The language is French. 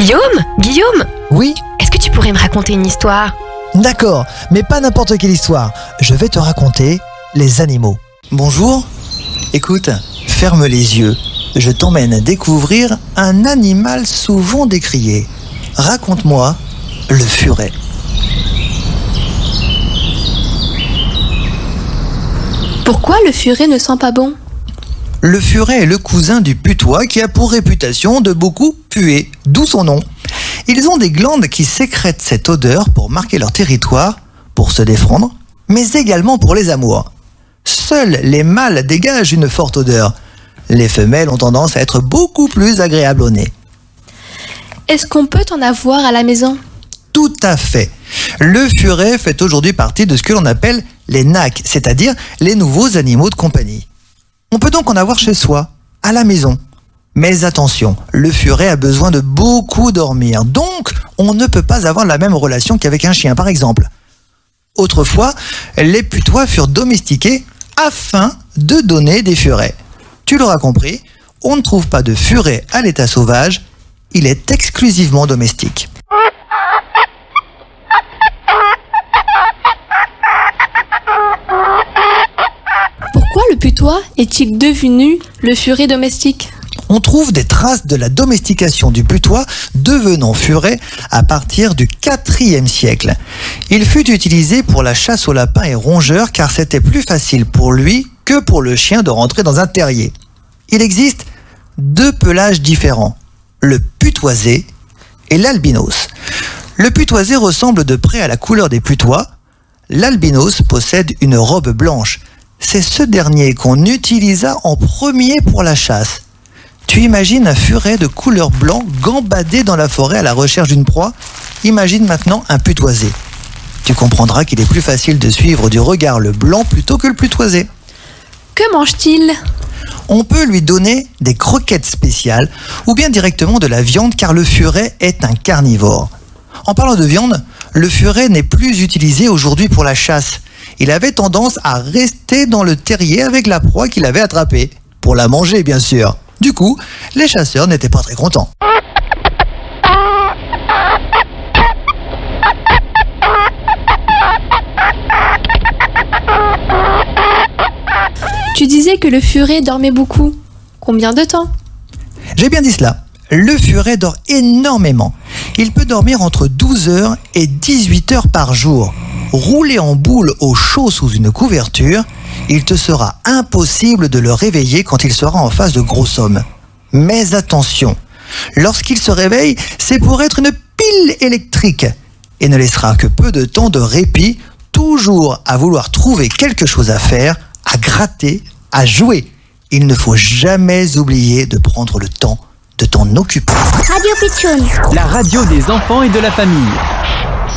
Guillaume, Oui, est-ce que tu pourrais me raconter une histoire? d'accord, mais pas n'importe quelle histoire. Je vais te raconter les animaux. Bonjour, écoute, ferme les yeux. Je t'emmène découvrir un animal souvent décrié. Raconte-moi le furet. Pourquoi le furet ne sent pas bon? Le furet est le cousin du putois qui a pour réputation de beaucoup puer, d'où son nom. Ils ont des glandes qui sécrètent cette odeur pour marquer leur territoire, pour se défendre, mais également pour les amours. Seuls les mâles dégagent une forte odeur. Les femelles ont tendance à être beaucoup plus agréables au nez. Est-ce qu'on peut en avoir à la maison? Tout à fait. Le furet fait aujourd'hui partie de ce que l'on appelle les NAC, c'est-à-dire les nouveaux animaux de compagnie. On peut donc en avoir chez soi, à la maison. Mais attention, le furet a besoin de beaucoup dormir, donc on ne peut pas avoir la même relation qu'avec un chien par exemple. Autrefois, les putois furent domestiqués afin de donner des furets. Tu l'auras compris, on ne trouve pas de furet à l'état sauvage, il est exclusivement domestique. Pourquoi le putois est-il devenu le furet domestique? On trouve des traces de la domestication du putois devenant furet à partir du IVe siècle. Il fut utilisé pour la chasse aux lapins et rongeurs car c'était plus facile pour lui que pour le chien de rentrer dans un terrier. Il existe deux pelages différents, le putoisé et l'albinos. Le putoisé ressemble de près à la couleur des putois. L'albinos possède une robe blanche. C'est ce dernier qu'on utilisa en premier pour la chasse. Tu imagines un furet de couleur blanc gambadé dans la forêt à la recherche d'une proie? Imagine maintenant un putoisé. Tu comprendras qu'il est plus facile de suivre du regard le blanc plutôt que le putoisé. Que mange-t-il? On peut lui donner des croquettes spéciales ou bien directement de la viande car le furet est un carnivore. En parlant de viande, le furet n'est plus utilisé aujourd'hui pour la chasse. Il avait tendance à rester dans le terrier avec la proie qu'il avait attrapée. Pour la manger, bien sûr. Du coup, les chasseurs n'étaient pas très contents. Tu disais que le furet dormait beaucoup. Combien de temps? J'ai bien dit cela. Le furet dort énormément. Il peut dormir entre 12 heures et 18 heures par jour. Roulé en boule au chaud sous une couverture, il te sera impossible de le réveiller quand il sera en face de gros hommes. Mais attention, lorsqu'il se réveille, c'est pour être une pile électrique et ne laissera que peu de temps de répit, toujours à vouloir trouver quelque chose à faire, à gratter, à jouer. Il ne faut jamais oublier de prendre le temps de t'en occuper. Radio Pitchoun, La radio des enfants et de la famille.